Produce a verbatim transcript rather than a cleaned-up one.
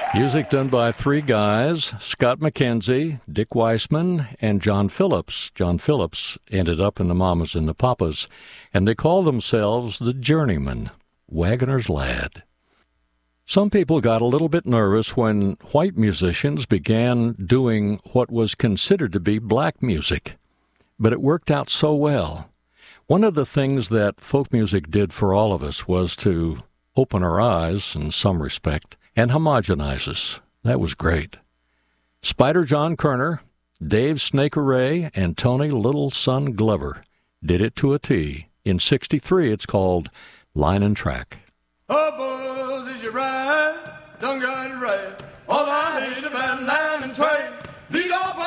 Music done by three guys, Scott McKenzie, Dick Weissman, and John Phillips. John Phillips ended up in the Mamas and the Papas, and they call themselves the Journeymen, Wagoner's Lad. Some people got a little bit nervous when white musicians began doing what was considered to be black music, but it worked out so well. One of the things that folk music did for all of us was to open our eyes, in some respect, and homogenize us. That was great. Spider John Kerner, Dave Snake Array, and Tony Little Son Glover did it to a T. In sixty-three, it's called Line and Track. Oh, boys, is you right? Done got it right. All I hate about line and track. These are